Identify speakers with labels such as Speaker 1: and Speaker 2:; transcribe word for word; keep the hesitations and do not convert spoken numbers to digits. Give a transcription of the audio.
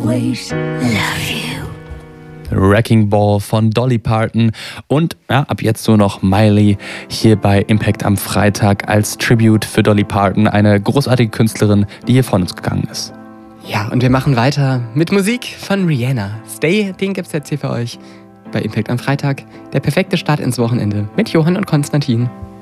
Speaker 1: always love you.
Speaker 2: Wrecking Ball von Dolly Parton und ja, ab jetzt nur noch Miley hier bei Impact am Freitag als Tribute für Dolly Parton, eine großartige Künstlerin, die hier von uns gegangen ist.
Speaker 3: Ja, und wir machen weiter mit Musik von Rihanna. Stay, den gibt's jetzt hier für euch bei Impact am Freitag. Der perfekte Start ins Wochenende mit Johann und Konstantin.